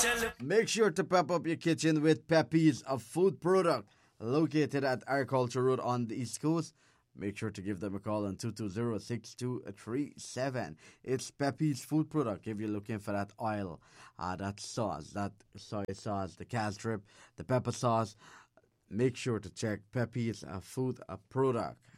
Make sure to pep up your kitchen with Pepe's, a food product located at Agriculture Road on the East Coast. Make sure to give them a call on 220-6237. It's Pepe's food product. If you're looking for that oil, that sauce, that soy sauce, the castrip, the pepper sauce, make sure to check Pepe's food product.